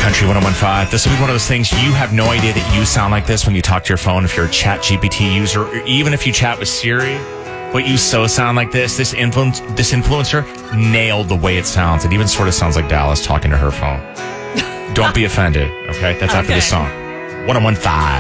Country 101.5. This will be one of those things you have no idea that you sound like this when you talk to your phone. If you're a ChatGPT user, or even if you chat with Siri, but you so sound like this. This influencer nailed the way it sounds. It even sort of sounds like Dallas talking to her phone. Don't be offended, okay? That's after the song. 101.5.